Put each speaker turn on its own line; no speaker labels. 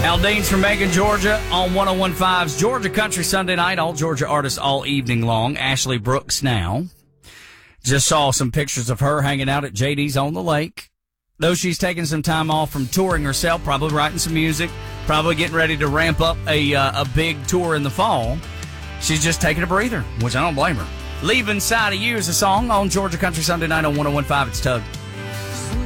Aldean's from Macon, Georgia on 101.5's Georgia Country Sunday Night. All Georgia artists all evening long. Ashley Brooks now. Just saw some pictures of her hanging out at JD's on the lake. Though she's taking some time off from touring herself, probably writing some music, probably getting ready to ramp up a big tour in the fall. She's just taking a breather, which I don't blame her. Leave Inside of You is a song on Georgia Country Sunday Night on 101.5. It's Tug.